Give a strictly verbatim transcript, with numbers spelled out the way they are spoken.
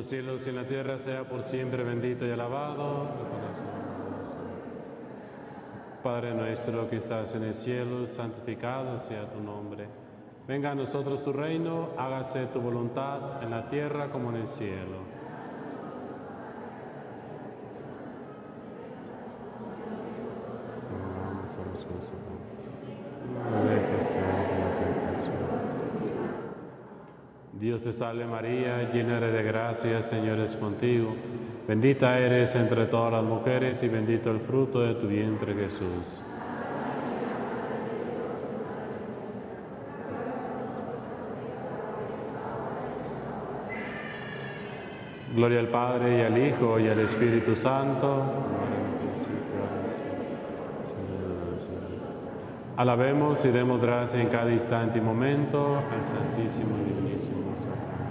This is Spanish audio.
los cielos y en la tierra sea por siempre bendito y alabado. Padre nuestro que estás en el cielo, santificado sea tu nombre. Venga a nosotros tu reino, hágase tu voluntad en la tierra como en el cielo. No dejes caer en la tentación. Dios te salve María, llena eres de gracia, el Señor es contigo. Bendita eres entre todas las mujeres y bendito el fruto de tu vientre, Jesús. Gloria al Padre y al Hijo y al Espíritu Santo. Alabemos y demos gracia en cada instante y momento al Santísimo y Divinísimo Señor.